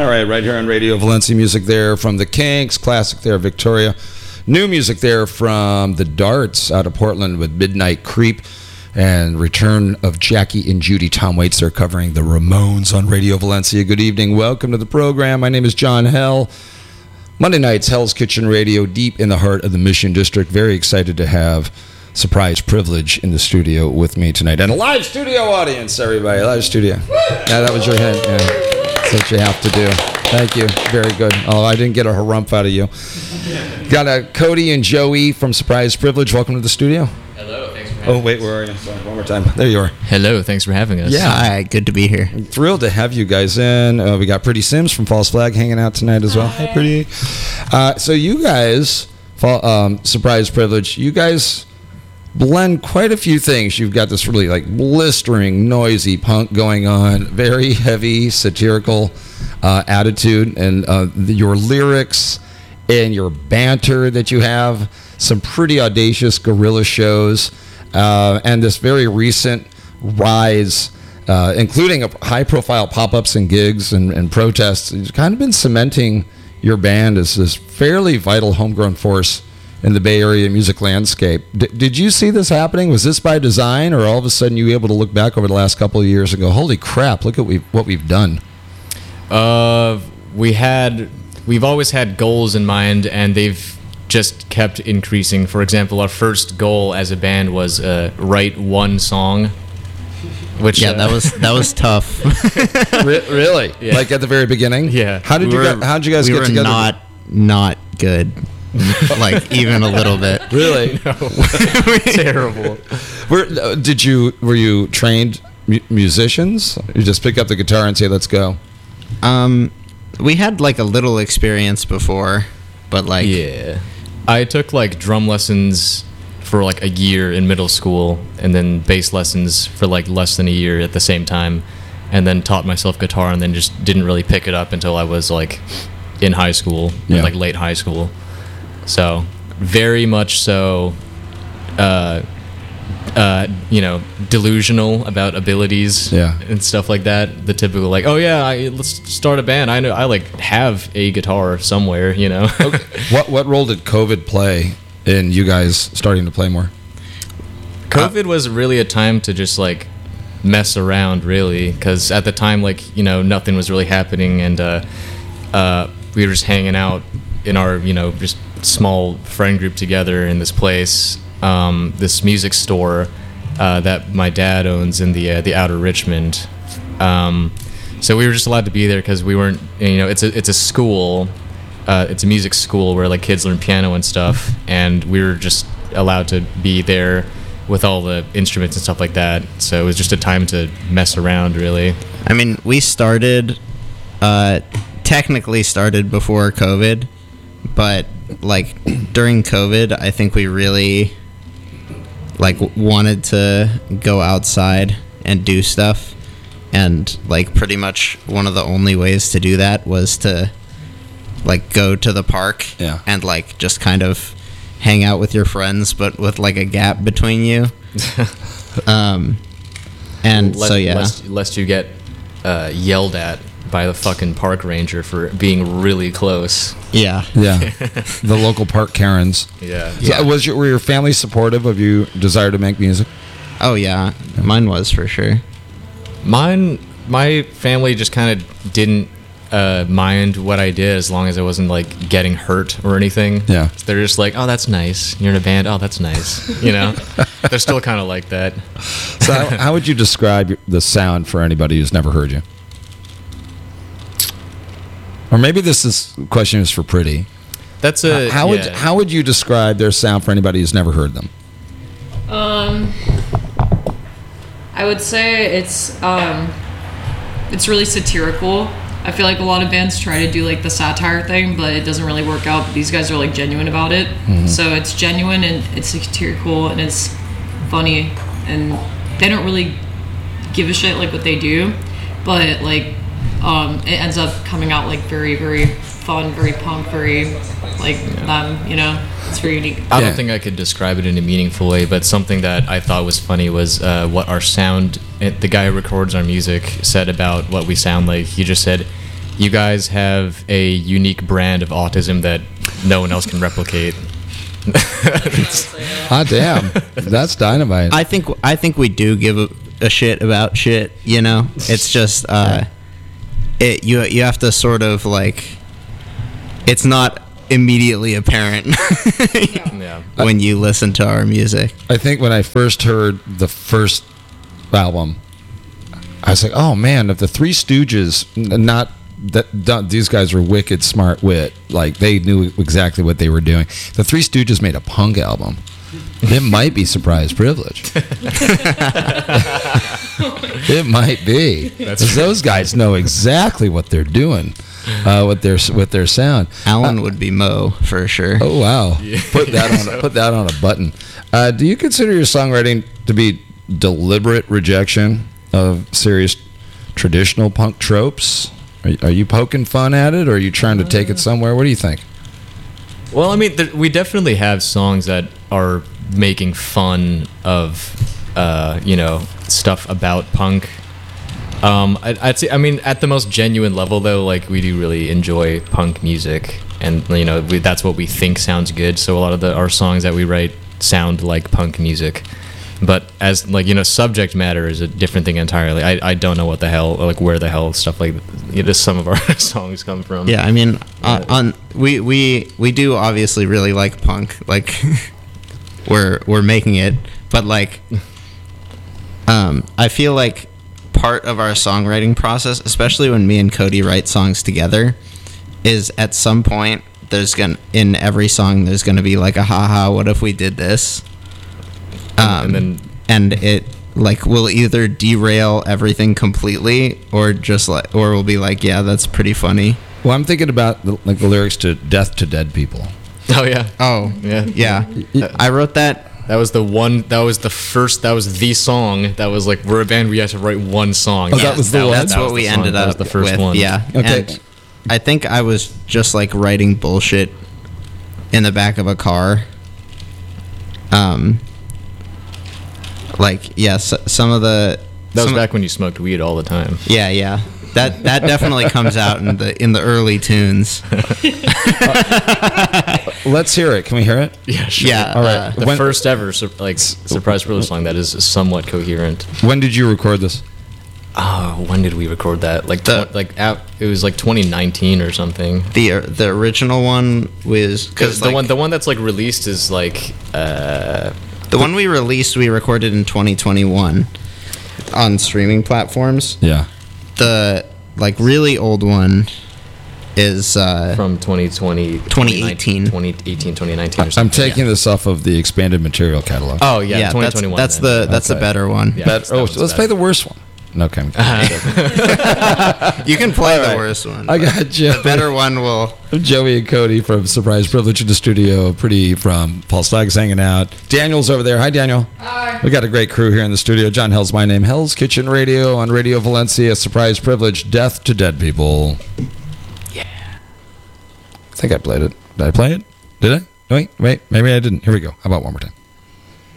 All right here on Radio Valencia. Music there from the Kinks, classic there, Victoria. New music there from the Darts out of Portland with Midnight Creep. And return of Jackie and Judy. Tom Waits there covering the Ramones on Radio Valencia. Good evening. Welcome to the program. My name is John Hell. Monday nights, Hell's Kitchen Radio, deep in the heart of the Mission District. Very excited to have Surprise Privilege in the studio with me tonight. And a live studio audience, everybody. Live studio. Yeah, that was your hint. Yeah. That's what you have to do. Thank you. Very good. Oh, I didn't get a harumph out of you. Got Cody and Joey from Surprise Privilege. Welcome to the studio. Hello. Thanks for having us. Oh, wait, where are you? Sorry, one more time. There you are. Hello. Thanks for having us. Yeah. Hi, good to be here. I'm thrilled to have you guys in. We got Pretty Sims from False Flag hanging out tonight as well. Hey, Pretty. So you guys, Surprise Privilege, you guys blend quite a few things. You've got this really like blistering, noisy punk going on, very heavy, satirical attitude, and your lyrics and your banter that you have, some pretty audacious guerrilla shows, and this very recent rise, including high-profile pop-ups and gigs and protests. You've kind of been cementing your band as this fairly vital homegrown force in the Bay Area music landscape. Did you see this happening? Was this by design, or all of a sudden you were able to look back over the last couple of years and go, holy crap, look at what we've done? We've always had goals in mind, and they've just kept increasing. For example, our first goal as a band was write one song. Which that was tough. Really? Yeah. Like at the very beginning? Yeah. How did you guys get together? We were not good. Like even a little bit. Really? No. Terrible. Were you trained musicians? You just pick up the guitar and say, "Let's go." We had like a little experience before, but like yeah, I took like drum lessons for like a year in middle school, and then bass lessons for like less than a year at the same time, and then taught myself guitar, and then just didn't really pick it up until I was like in high school, like late high school. So very much so, delusional about abilities and stuff like that. The typical like, oh yeah, let's start a band. I know I like have a guitar somewhere, you know. Okay. What role did COVID play in you guys starting to play more? COVID was really a time to just like mess around, really, because at the time, like, you know, nothing was really happening, and we were just hanging out in our, you know, just small friend group together in this place, this music store that my dad owns in the outer Richmond. So we were just allowed to be there because we weren't, you know, it's a school, it's a music school where like kids learn piano and stuff, and we were just allowed to be there with all the instruments and stuff like that. So it was just a time to mess around, really. I mean, we technically started before COVID, but like during COVID, I think we really like wanted to go outside and do stuff, and like pretty much one of the only ways to do that was to like go to the park and like just kind of hang out with your friends, but with like a gap between you. Lest you get yelled at by the fucking park ranger for being really close. Yeah. The local park Karens. Yeah. So were your family supportive of you desire to make music? Oh yeah, mine was for sure. My family just kind of didn't mind what I did as long as I wasn't like getting hurt or anything. Yeah. They're just like, oh, that's nice. You're in a band. Oh, that's nice. You know. They're still kind of like that. So how would you describe the sound for anybody who's never heard you? Or maybe question is for Pretty. That's how would you describe their sound for anybody who's never heard them? I would say it's really satirical. I feel like a lot of bands try to do like the satire thing, but it doesn't really work out. These guys are like genuine about it. Mm-hmm. So it's genuine and it's satirical and it's funny, and they don't really give a shit like what they do, but like it ends up coming out like very, very fun, very punk, very like them, you know. It's very unique. I don't think I could describe it in a meaningful way, but something that I thought was funny was what our sound, the guy who records our music, said about what we sound like. He just said, you guys have a unique brand of autism that no one else can replicate. Hot damn, that's dynamite. I think we do give a shit about shit. You know, it's just you have to sort of like, it's not immediately apparent Yeah. when you listen to our music. I think when I first heard the first album, I was like, oh man, if the Three Stooges, these guys were wicked smart wit, like they knew exactly what they were doing. The Three Stooges made a punk album. It might be Surprise Privilege. It might be, because those guys know exactly what they're doing with their sound. Alan would be Mo for sure. Oh wow! Put that on a button. Do you consider your songwriting to be deliberate rejection of serious traditional punk tropes? Are you poking fun at it, or are you trying to take it somewhere? What do you think? Well, I mean, we definitely have songs that are making fun of, stuff about punk. I'd say, I mean, at the most genuine level, though, like, we do really enjoy punk music, and, that's what we think sounds good, so a lot of our songs that we write sound like punk music. But as, subject matter is a different thing entirely. I don't know what the hell, where the hell stuff like some of our songs come from. Yeah, I mean, we do obviously really like punk. Like, we're making it, but I feel like part of our songwriting process, especially when me and Cody write songs together, is at some point in every song there's gonna be like a haha, what if we did this? And it will either derail everything completely or we'll be like, yeah, that's pretty funny. Well, I'm thinking about the lyrics to "Death to Dead People." Oh yeah. Oh yeah. I wrote that. That was the one. That was the first. That was the song. That was we're a band. We had to write one song. Oh, that was the one? That's what we ended up with. That was the first with, one. Yeah. Okay. And I think I was just writing bullshit in the back of a car. Some of the. That was back when you smoked weed all the time. Yeah. That definitely comes out in the early tunes. Let's hear it. Can we hear it? Yeah, sure. Yeah. All right. The first ever Surprise Privilege song that is somewhat coherent. When did you record this? Oh, when did we record that? It was 2019 or something. The original one was because the one that's released is the one we released, we recorded in 2021 on streaming platforms. Yeah. The really old one is from 2020 2018 2019 or something. I'm taking this off of the expanded material catalog. Oh yeah, 2021. That's the better one. Yeah, let's play the worst one. Okay. You can play the worst one. I got Joey. The better one will. Joey and Cody from Surprise Privilege in the studio. Pretty from False Flags hanging out. Daniel's over there. Hi, Daniel. Hi. We got a great crew here in the studio. John Hell's my name. Hell's Kitchen Radio on Radio Valencia. Surprise Privilege. Death to Dead People. Yeah. I think I played it. Did I play it? Did I? Wait. Maybe I didn't. Here we go. How about one more time?